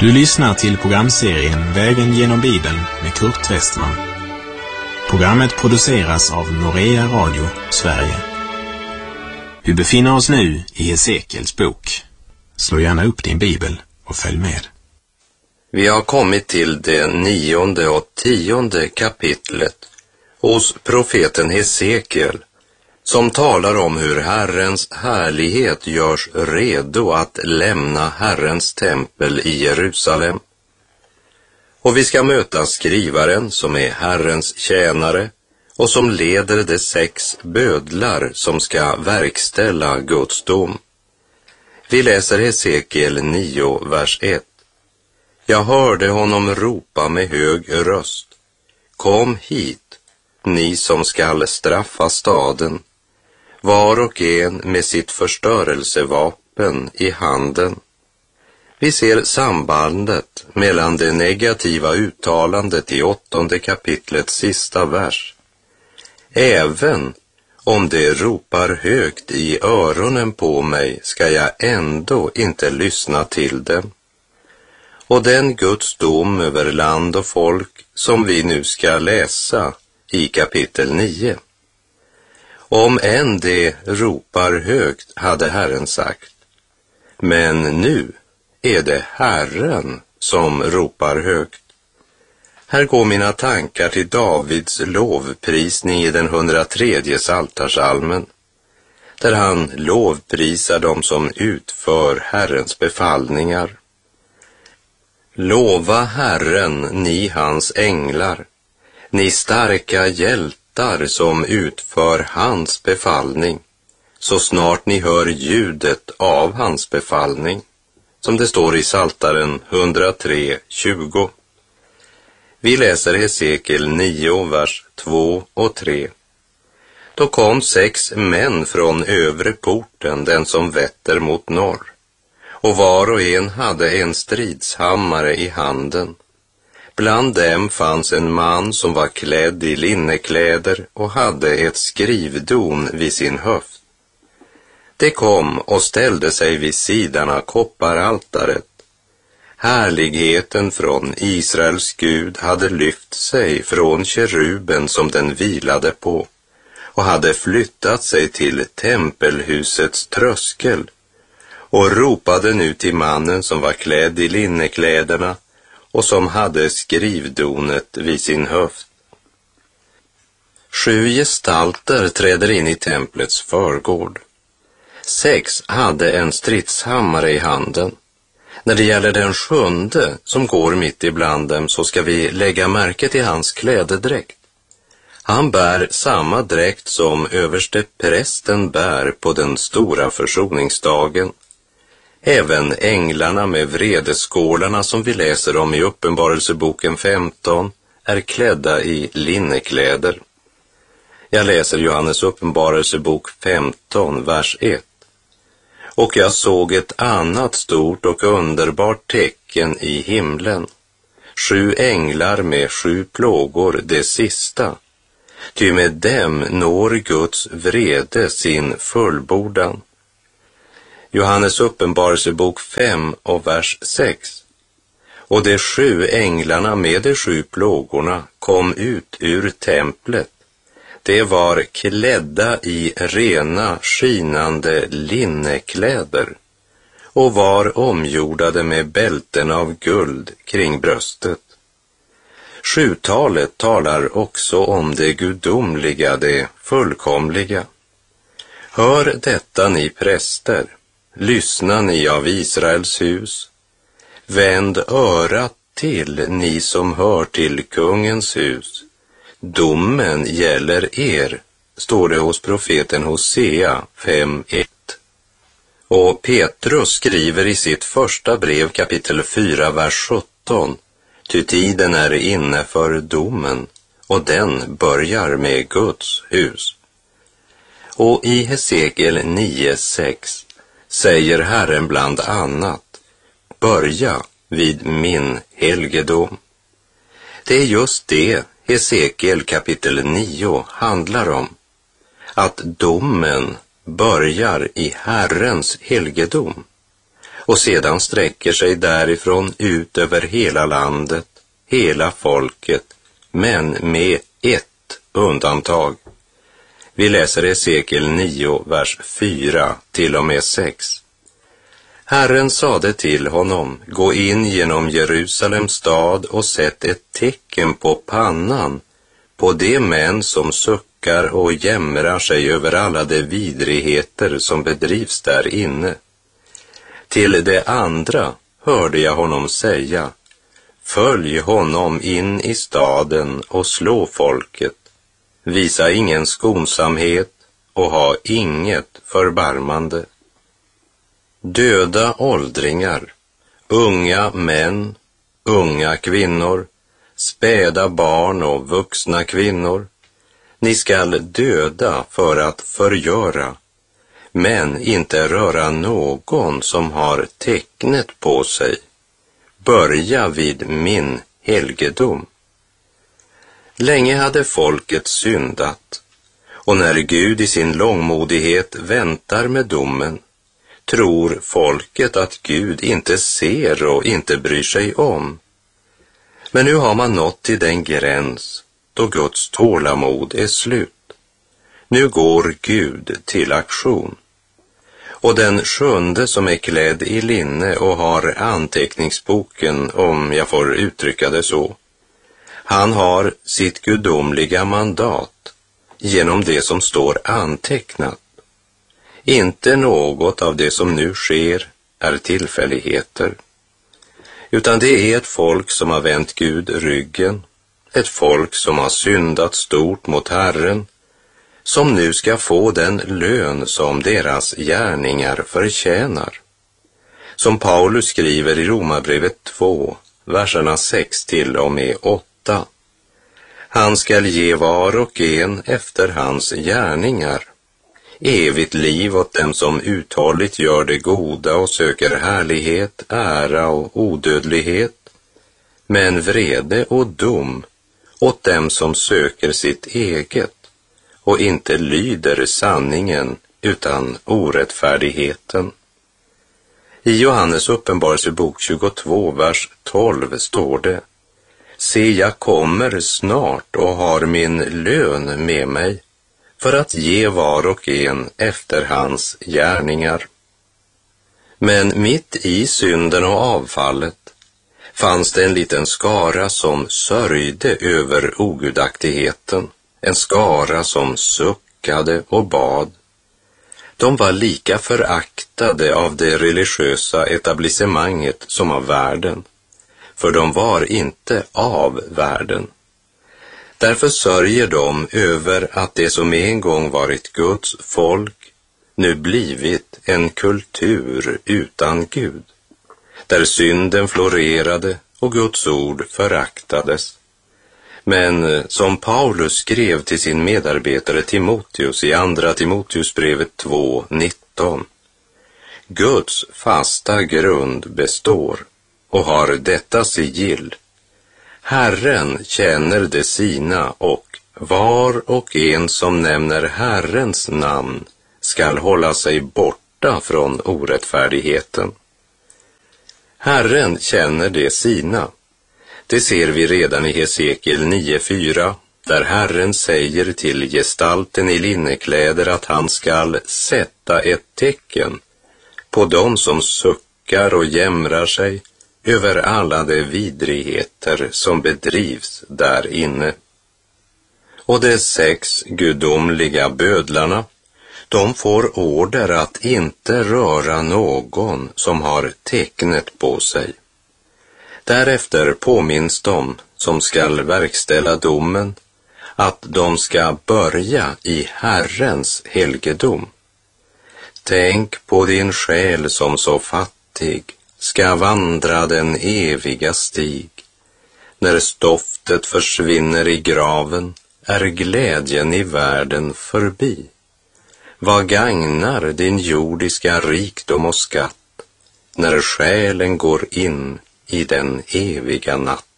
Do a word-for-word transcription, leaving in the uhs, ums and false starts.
Du lyssnar till programserien Vägen genom Bibeln med Kurt Westman. Programmet produceras av Norea Radio, Sverige. Vi befinner oss nu i Hesekiels bok. Slå gärna upp din bibel och följ med. Vi har kommit till det nionde och tionde kapitlet hos profeten Hesekiel, som talar om hur Herrens härlighet görs redo att lämna Herrens tempel i Jerusalem. Och vi ska möta skrivaren som är Herrens tjänare och som leder de sex bödlar som ska verkställa Guds dom. Vi läser Hesekiel nio, vers ett. Jag hörde honom ropa med hög röst. Kom hit, ni som skall straffa staden, var och en med sitt förstörelsevapen i handen. Vi ser sambandet mellan det negativa uttalandet i åttonde kapitlets sista vers. Även om det ropar högt i öronen på mig ska jag ändå inte lyssna till dem. Och den Guds dom över land och folk som vi nu ska läsa i kapitel nio. Om än det ropar högt, hade Herren sagt. Men nu är det Herren som ropar högt. Här går mina tankar till Davids lovprisning i den hundratredje psaltarsalmen, där han lovprisar dem som utför Herrens befallningar. Lova Herren, ni hans änglar, ni starka hjältar som utför hans befallning, så snart ni hör ljudet av hans befallning, som det står i Psaltaren hundratre, tjugo. Vi läser Hesekiel nio, vers två och tre. Då kom sex män från övre porten, den som vetter mot norr, och var och en hade en stridshammare i handen. Bland dem fanns en man som var klädd i linnekläder och hade ett skrivdon vid sin höft. Det kom och ställde sig vid sidan av kopparaltaret. Härligheten från Israels Gud hade lyft sig från keruben som den vilade på och hade flyttat sig till tempelhusets tröskel och ropade nu till mannen som var klädd i linnekläderna och som hade skrivdonet vid sin höft. Sju gestalter träder in i templets förgård. Sex hade en stridshammare i handen. När det gäller den sjunde som går mitt ibland dem så ska vi lägga märke till hans klädedräkt. Han bär samma dräkt som överste prästen bär på den stora försoningsdagen. Även änglarna med vredeskålarna som vi läser om i Uppenbarelseboken femton är klädda i linnekläder. Jag läser Johannes Uppenbarelsebok femton, vers ett. Och jag såg ett annat stort och underbart tecken i himlen. Sju änglar med sju plågor, det sista. Ty med dem når Guds vrede sin fullbordan. Johannes Uppenbarelsebok fem och vers sex. Och de sju änglarna med de sju plågorna kom ut ur templet. Det var klädda i rena, skinande linnekläder och var omgjordade med bälten av guld kring bröstet. Sjutalet talar också om det gudomliga, det fullkomliga. Hör detta, ni präster, lyssna ni av Israels hus. Vänd örat till, ni som hör till kungens hus. Domen gäller er, står det hos profeten Hosea fem ett. Och Petrus skriver i sitt första brev kapitel fyra, vers sjutton. Ty tiden är inne för domen, och den börjar med Guds hus. Och i Hesekiel nio sex säger Herren bland annat, börja vid min helgedom. Det är just det Hesekiel kapitel nio handlar om, att domen börjar i Herrens helgedom. och sedan sträcker sig därifrån ut över hela landet, hela folket, men med ett undantag. Vi läser Hesekiel nio, vers fyra till och med sex. Herren sade till honom, gå in genom Jerusalems stad och sätt ett tecken på pannan på de män som suckar och jämrar sig över alla de vidrigheter som bedrivs där inne. Till det andra hörde jag honom säga, följ honom in i staden och slå folket, visa ingen skonsamhet och ha inget förbarmande. Döda åldringar, unga män, unga kvinnor, späda barn och vuxna kvinnor. Ni skall döda för att förgöra, men inte röra någon som har tecknet på sig. Börja vid min helgedom. Länge hade folket syndat, och när Gud i sin långmodighet väntar med domen, tror folket att Gud inte ser och inte bryr sig om. Men nu har man nått till den gräns då Guds tålamod är slut. Nu går Gud till aktion. Och den sjunde som är klädd i linne och har anteckningsboken, om jag får uttrycka det så, han har sitt gudomliga mandat genom det som står antecknat. Inte något av det som nu sker är tillfälligheter, utan det är ett folk som har vänt Gud ryggen, ett folk som har syndat stort mot Herren, som nu ska få den lön som deras gärningar förtjänar. Som Paulus skriver i Romarbrevet två, verserna sex till och med åtta. Han skall ge var och en efter hans gärningar. Evigt liv åt dem som uthålligt gör det goda och söker härlighet, ära och odödlighet, men vrede och dom åt dem som söker sitt eget och inte lyder sanningen utan orättfärdigheten. I Johannes uppenbarelsebok tjugotvå, vers tolv står det: Se, jag kommer snart och har min lön med mig för att ge var och en efter hans gärningar. Men mitt i synden och avfallet fanns det en liten skara som sörjde över ogudaktigheten, en skara som suckade och bad. De var lika föraktade av det religiösa etablissemanget som av världen, för de var inte av världen. Därför sörjer de över att det som en gång varit Guds folk nu blivit en kultur utan Gud, där synden florerade och Guds ord föraktades. Men som Paulus skrev till sin medarbetare Timoteus i andra Timoteusbrevet två nitton, Guds fasta grund består och har detta sigill: Herren känner det sina, och var och en som nämner Herrens namn skall hålla sig borta från orättfärdigheten. Herren känner det sina. Det ser vi redan i Hesekiel nio fyra, där Herren säger till gestalten i linnekläder att han skall sätta ett tecken på dem som suckar och jämrar sig över alla de vidrigheter som bedrivs där inne. Och de sex gudomliga bödlarna, de får order att inte röra någon som har tecknet på sig. Därefter påminns de som skall verkställa domen att de ska börja i Herrens helgedom. Tänk på din själ som så fattig ska vandra den eviga stig. När stoftet försvinner i graven är glädjen i världen förbi. Vad gagnar din jordiska rikdom och skatt när själen går in i den eviga natt?